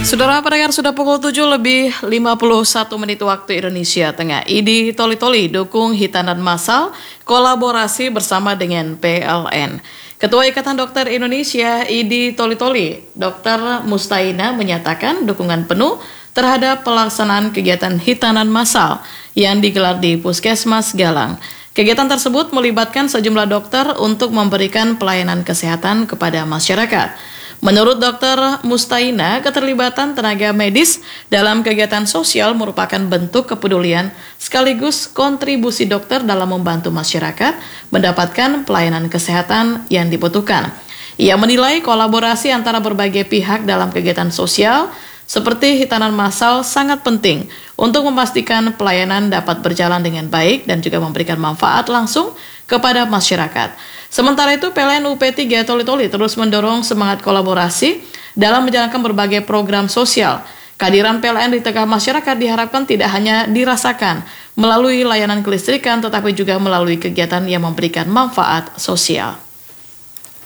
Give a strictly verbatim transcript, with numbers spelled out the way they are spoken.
Saudara pendengar, sudah pukul tujuh lebih lima puluh satu menit waktu Indonesia Tengah. I D I Toli-Toli dukung hitanan massal kolaborasi bersama dengan P L N. Ketua Ikatan Dokter Indonesia I D I Toli-Toli, Dokter Mustaina menyatakan dukungan penuh terhadap pelaksanaan kegiatan hitanan massal yang digelar di Puskesmas Galang. Kegiatan tersebut melibatkan sejumlah dokter untuk memberikan pelayanan kesehatan kepada masyarakat. Menurut Dokter Mustaina, keterlibatan tenaga medis dalam kegiatan sosial merupakan bentuk kepedulian sekaligus kontribusi dokter dalam membantu masyarakat mendapatkan pelayanan kesehatan yang dibutuhkan. Ia menilai kolaborasi antara berbagai pihak dalam kegiatan sosial seperti hitanan massal sangat penting untuk memastikan pelayanan dapat berjalan dengan baik dan juga memberikan manfaat langsung kepada masyarakat. Sementara itu, P L N U P tiga Toli-Toli terus mendorong semangat kolaborasi dalam menjalankan berbagai program sosial. Kehadiran P L N di tengah masyarakat diharapkan tidak hanya dirasakan melalui layanan kelistrikan, tetapi juga melalui kegiatan yang memberikan manfaat sosial.